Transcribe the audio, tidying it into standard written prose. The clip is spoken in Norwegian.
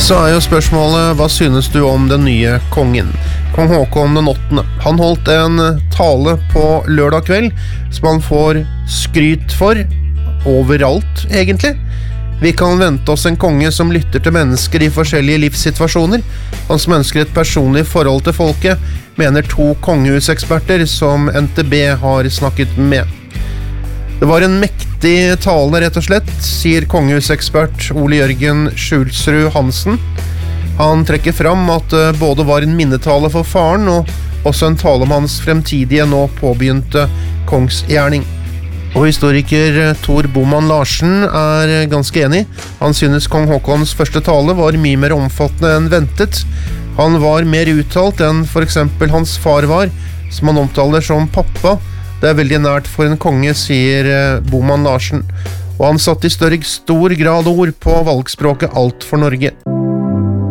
Så jo spørsmålet, hva synes du om den nye kongen? Kong Håkon den 8. Han holdt en tale på lørdag kveld, som han får skryt for overalt, egentlig. Vi kan vente oss en konge som lytter til mennesker i forskjellige livssituasjoner. Han som ønsker et personlig forhold til folket, mener 2 kongehuseksperter som NTB har snakket med. Det var en mektig tale, rett og slett, sier kongehusekspert Ole Jørgen Skjulsrud Hansen. Han trekker fram at det både var en minnetale for faren, og også en tale om hans fremtidige, nå påbegynte kongsgjerning. Og historiker Tor Boman Larsen er ganske enig. Han synes kong Håkons første tale var mye mer omfattende enn ventet. Han var mer uttalt enn for eksempel hans far var, som han omtaler som pappa. Det er veldig nært for en konge, sier Boman Larsen. Og han satt i stor grad ord på valgspråket Alt for Norge.